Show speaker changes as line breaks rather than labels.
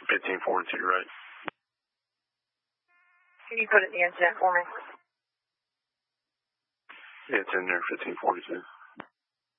1542, right?
Can you put it in the incident for me?
Yeah, it's in there, 1542.